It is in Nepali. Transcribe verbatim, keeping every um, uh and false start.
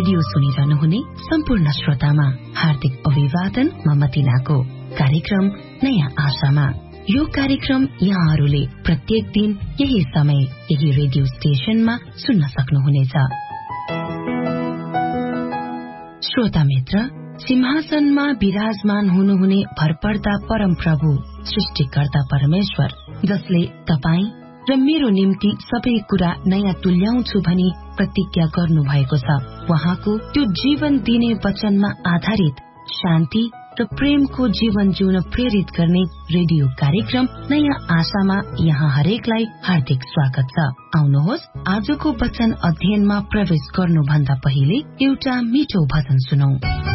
रेडियो सुनिरहनुहुने सम्पूर्ण श्रोतामा हार्दिक अभिवादन ममतिनाको कार्यक्रम नयाँ आशामा। यो कार्यक्रम यहाँहरूले प्रत्येक दिन यही समय यही रेडियो स्टेशनमा सुन्न सक्नुहुनेछ। श्रोता मित्र, सिंहासनमा विराजमान हुनुहुने भरपर्दा परम प्रभु सृष्टिकर्ता परमेश्वर, जसले तपाई र मेरो निम्ति सबै कुरा नयाँ तुल्याउँछु भनी प्रतिज्ञा गर्नु भएको छ, उहाँको त्यो जीवन दिने वचनमा आधारित शान्ति र प्रेमको जीवन जिउन प्रेरित गर्ने रेडियो कार्यक्रम नयाँ आशामा यहाँ हरेकलाई हार्दिक स्वागत छ। आउनुहोस्, आजको वचन अध्ययनमा प्रवेश गर्नुभन्दा पहिले एउटा मिठो भजन सुनौ।